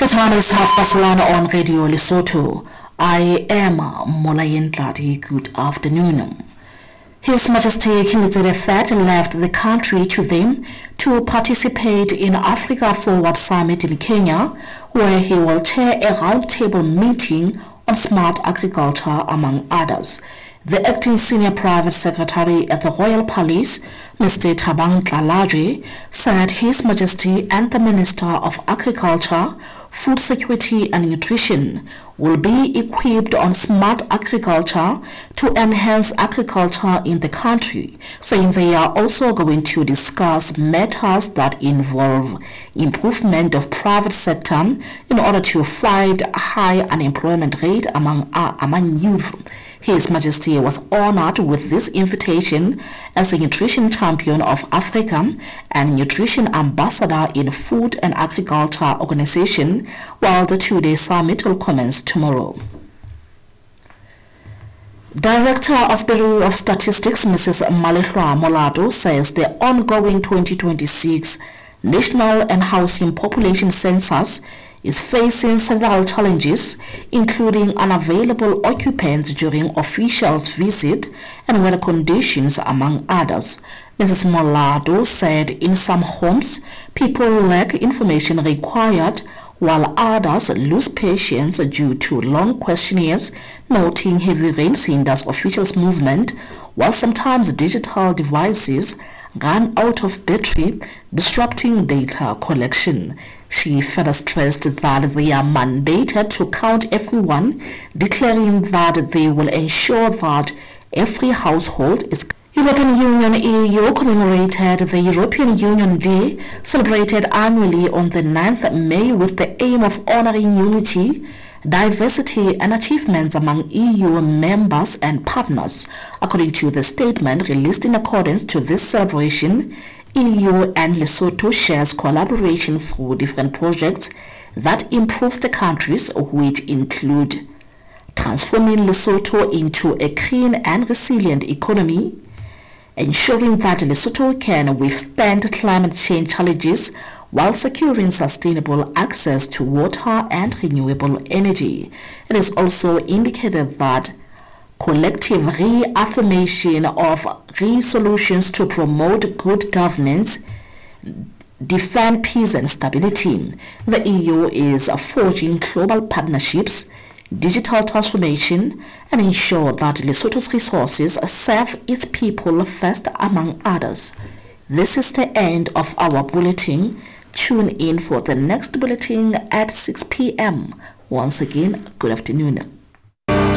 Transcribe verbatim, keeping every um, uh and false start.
time is half past one on Radio Lesotho. I am Molayen Tladi. Good afternoon. His Majesty King Leetso the third left the country today to participate in Africa Forward Summit in Kenya, where he will chair a roundtable meeting on smart agriculture, among others. The acting senior private secretary at the Royal Palace, Mister Thabang Ntlalaje, said His Majesty and the Minister of Agriculture, Food Security and Nutrition will be equipped on smart agriculture to enhance agriculture in the country, saying they are also going to discuss matters that involve improvement of private sector in order to fight high unemployment rate among, uh, among youth. His Majesty was honored with this invitation as a nutrition champion of Africa and nutrition ambassador in Food and Agriculture Organization, while the two-day summit will commence tomorrow. Director of Bureau of Statistics, Missus Malehlwa Molado, says the ongoing twenty twenty-six National and Housing Population Census is facing several challenges, including unavailable occupants during officials' visit and weather conditions, among others. Missus Molado said in some homes, people lack information required, while others lose patience due to long questionnaires, noting heavy rains hinders officials' movement, while sometimes digital devices run out of battery, disrupting data collection. She further stressed that they are mandated to count everyone, declaring that they will ensure that every household is. European Union E U commemorated the European Union Day, celebrated annually on the ninth of May with the aim of honoring unity, diversity and achievements among E U members and partners. According to the statement released in accordance to this celebration, E U and Lesotho shares collaboration through different projects that improve the countries, which include transforming Lesotho into a clean and resilient economy, ensuring that Lesotho can withstand climate change challenges while securing sustainable access to water and renewable energy. It is also indicated that collective reaffirmation of resolutions to promote good governance, defend peace and stability. The E U is forging global partnerships, digital transformation, and ensure that Lesotho's resources serve its people first, among others. This is the end of our bulletin. Tune in for the next bulletin at six p m Once again, good afternoon.